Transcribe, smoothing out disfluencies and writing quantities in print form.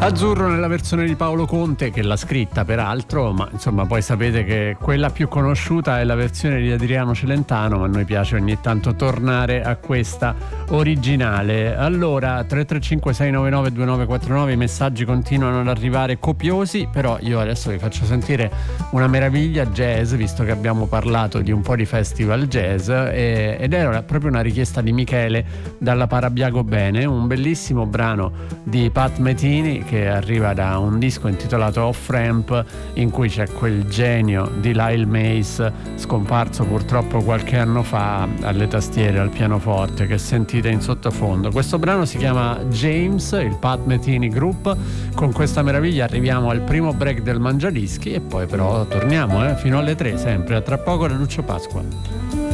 Azzurro nella versione di Paolo Conte, che l'ha scritta peraltro, ma insomma poi sapete che quella più conosciuta è la versione di Adriano Celentano, ma a noi piace ogni tanto tornare a questa originale. Allora 335 699 2949, i messaggi continuano ad arrivare copiosi, però io adesso vi faccio sentire una meraviglia jazz, visto che abbiamo parlato di un po' di festival jazz, ed era proprio una richiesta di Michele dalla Parabiago Bene, un bellissimo brano di Pat Metheny che arriva da un disco intitolato Off Ramp, in cui c'è quel genio di Lyle Mace, scomparso purtroppo qualche anno fa, alle tastiere, al pianoforte, che sentite in sottofondo. Questo brano si chiama James, il Pat Metheny Group. Con questa meraviglia arriviamo al primo break del Mangiadischi e poi però torniamo fino alle 3 sempre. A tra poco da Lucio Pasqua.